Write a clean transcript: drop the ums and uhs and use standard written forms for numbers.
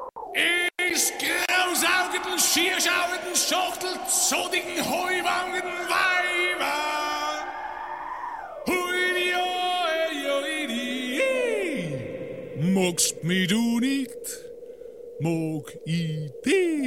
Ist grausaugenden, schierschaugenden, schachtelzodigen, heuwangenden Weiber. Hui, magst mich du nicht, mag ich dich.